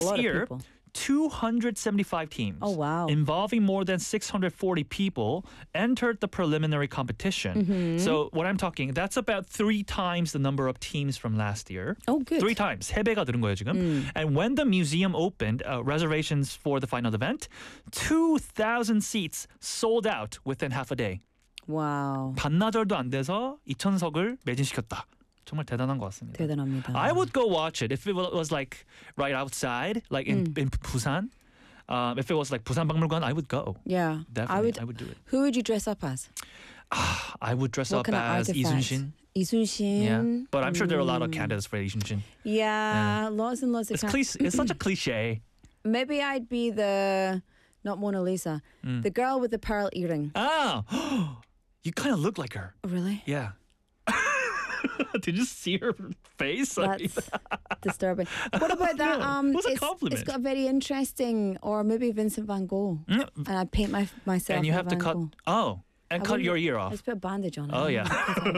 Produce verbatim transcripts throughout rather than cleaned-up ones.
A lot of year, people. two hundred seventy-five teams Oh, wow. involving more than six hundred forty people entered the preliminary competition. Mm-hmm. So what I'm talking, that's about three times the number of teams from last year. Oh, good. Three times. 세 배가 늘은 거예요, 지금. And when the museum opened, uh, reservations for the final event, two thousand seats sold out within half a day. Wow. 반나절도 안 돼서 이천 석을 매진시켰다. 정말 대단한 것 같습니다. 대단합니다. I would go watch it if it was like right outside, like in, in Busan. Um, if it was like Busan 박물관, I would go. Yeah. Definitely, I would, I would do it. Who would you dress up as? I would dress What up kind of as Lee artifact? Sun-shin. Lee Sun-shin. Yeah, but I'm sure there are a lot of Mm. candidates for Lee Sun-shin. Yeah, lots and lots of It's can- cliche. It's such a cliche. Maybe I'd be the, not Mona Lisa, Mm. the girl with the pearl earring. Oh, you kind of look like her. Oh, really? Yeah. Did you see her face? I mean, That's disturbing. What about that? No, Um, it was a it's, compliment. it's got a very interesting, or maybe Vincent van Gogh. Mm. And I paint my myself. and you with have to Van cut. Gogh. Oh, and I cut wouldn't- your ear I off. just put a bandage on it. Oh yeah.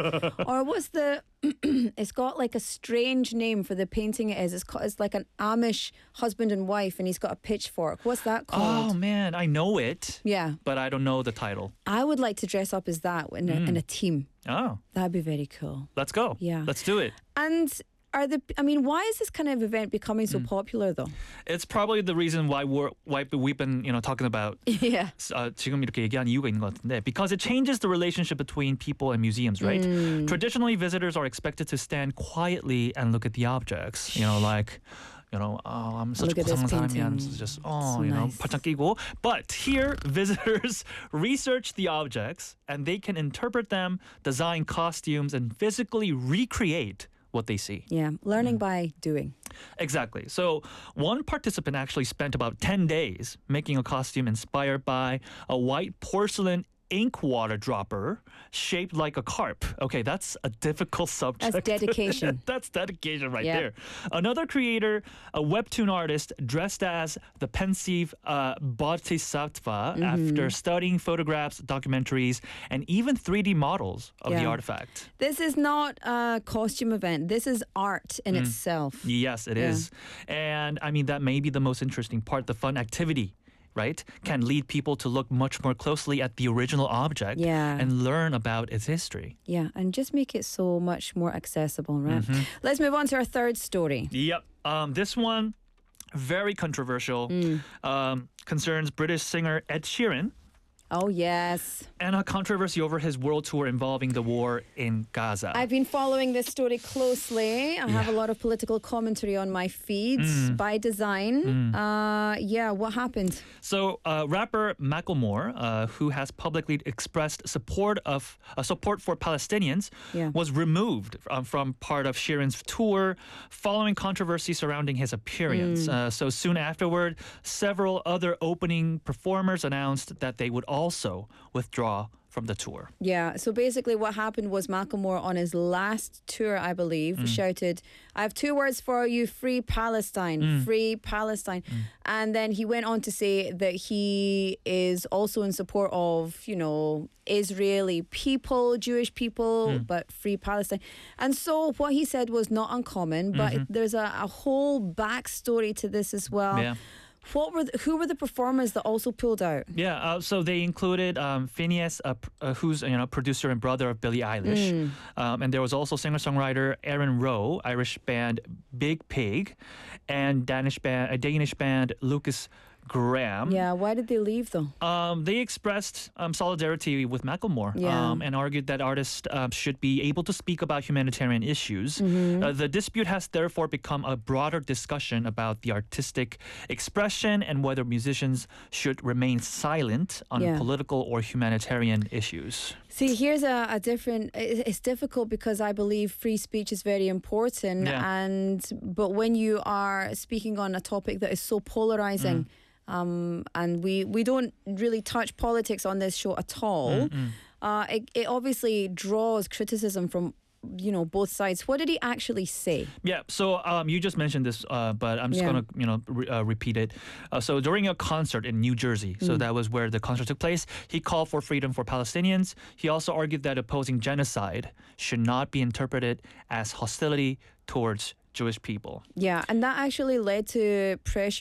Or what's the? It's got like a strange name for the painting. It is. It's called, It's like an Amish husband and wife, and he's got a pitchfork. What's that Oh called? man, I know it, Yeah, but I don't know the title. I would like to dress up as that in a, Mm. in a team. Oh, That'd be very cool. let's go. Yeah. Let's do it. And are the? I mean, why is this kind of event becoming so popular, though? It's probably the reason why we're why we've been you know talking about Yeah. uh, 지금 이렇게 얘기한 이유가 있는 것 같은데 because it changes the relationship between people and museums, right? Mm. Traditionally, visitors are expected to stand quietly and look at the objects. You know, like. You know, oh, I'm such Look a at this 고상한 사람이야. painting. And just, oh, So you know, nice. 팔짱 끼고. But here, visitors research the objects and they can interpret them, design costumes, and physically recreate what they see. Yeah, learning by doing. Exactly. So one participant actually spent about ten days making a costume inspired by a white porcelain ink water dropper shaped like a carp. Okay, that's a difficult subject. That's dedication. That's dedication right Yeah. there. Another creator, a webtoon artist dressed as the pensive uh, bodhisattva Mm-hmm. after studying photographs, documentaries, and even three D models of the Yeah. artifact. This is not a costume event. This is art in itself. Yes, it Yeah. is. And I mean, that may be the most interesting part, the fun activity. Right? Can lead people to look much more closely at the original object Yeah. and learn about its history. Yeah, and just make it so much more accessible, right? Mm-hmm. Let's move on to our third story. Yep. Um, this one, very controversial, Mm. um, concerns British singer Ed Sheeran Oh, yes. and a controversy over his world tour involving the war in Gaza. I've been following this story closely. I have a lot of political commentary on my feeds Mm. by design. Uh, yeah, what happened? So, uh, rapper Macklemore, uh, who has publicly expressed support of uh, support for Palestinians, Yeah. was removed um, from part of Sheeran's tour following controversy surrounding his appearance. Uh, so soon afterward, several other opening performers announced that they would also withdraw from the tour. Yeah, so basically what happened was Macklemore on his last tour, I believe, Mm. shouted, I have two words for you, free Palestine, Mm. free Palestine. And then he went on to say that he is also in support of, you know, Israeli people, Jewish people, Mm. but free Palestine. And so what he said was not uncommon, but Mm-hmm. there's a, a whole backstory to this as well. Yeah. What were the, who were the performers that also pulled out? Yeah, uh, so they included um, Phineas, uh, pr- uh, who's you know producer and brother of Billie Eilish, Mm. um, and there was also singer-songwriter Aaron Rowe, Irish band Big Pig, and Danish band, a Danish band Lucas Graham. Yeah, why did they leave though? Um, they expressed um, solidarity with Macklemore Yeah. um, and argued that artists um, should be able to speak about humanitarian issues. Mm-hmm. Uh, the dispute has therefore become a broader discussion about the artistic expression and whether musicians should remain silent on Yeah. political or humanitarian issues. See, here's a, a different. it- It's difficult because I believe free speech is very important, Yeah. and but when you are speaking on a topic that is so polarizing, um, and we we don't really touch politics on this show at all, uh, it it obviously draws criticism from you know both sides. What did he actually say? Yeah, so um, you just mentioned this, uh, but I'm just Yeah. gonna you know re- uh, repeat it. Uh, so during a concert in New Jersey, Mm. so that was where the concert took place. He called for freedom for Palestinians. He also argued that opposing genocide should not be interpreted as hostility towards Jewish people. Yeah, and that actually led to pressure